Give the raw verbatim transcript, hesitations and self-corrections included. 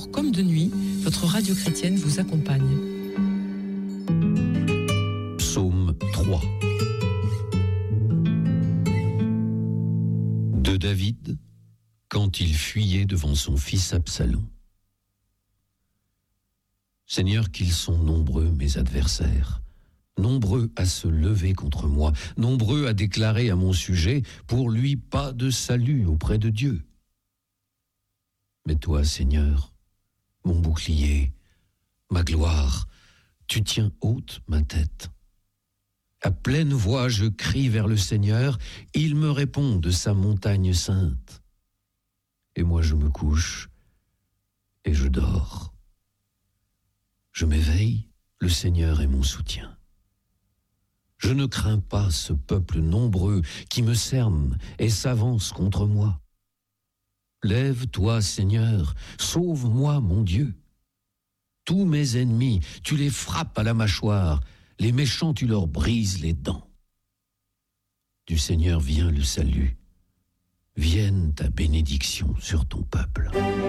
jour comme de nuit, votre radio chrétienne vous accompagne. Psaume trois. De David, quand il fuyait devant son fils Absalom. Seigneur, qu'ils sont nombreux mes adversaires, nombreux à se lever contre moi, nombreux à déclarer à mon sujet, pour lui pas de salut auprès de Dieu. Mais toi, Seigneur, mon bouclier, ma gloire, tu tiens haute ma tête. À pleine voix, je crie vers le Seigneur, il me répond de sa montagne sainte. Et moi, je me couche et je dors. Je m'éveille, le Seigneur est mon soutien. Je ne crains pas ce peuple nombreux qui me cerne et s'avance contre moi. Lève-toi, Seigneur, sauve-moi, mon Dieu. Tous mes ennemis, tu les frappes à la mâchoire, les méchants, tu leur brises les dents. Du Seigneur vient le salut, vienne ta bénédiction sur ton peuple.